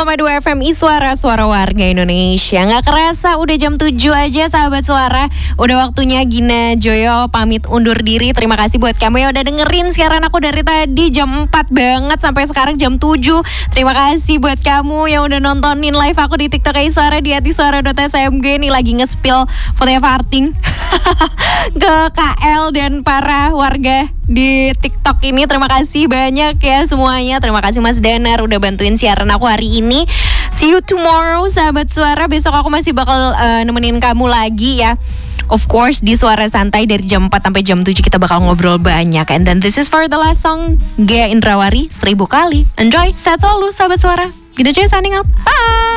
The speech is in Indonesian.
107,2 FM Iswara, suara warga Indonesia. Nggak kerasa udah jam 7 aja sahabat suara. Udah waktunya Gina Joyo pamit undur diri. Terima kasih buat kamu yang udah dengerin siaran aku dari tadi jam 4 banget sampai sekarang jam 7. Terima kasih buat kamu yang udah nontonin live aku di TikTok Iswara di @iswara.smg. Nih lagi nge-spill fotonya Farting ke KL dan para warga di TikTok ini. Terima kasih banyak ya semuanya. Terima kasih Mas Danar udah bantuin siaran aku hari ini. See you tomorrow sahabat suara. Besok aku masih bakal nemenin kamu lagi ya. Of course di Suara Santai dari jam 4 sampai jam 7 kita bakal ngobrol banyak. And then this is for the last song, Gea Indrawari, 1000 kali. Enjoy, sehat selalu sahabat suara. Gina Joy signing out. Bye.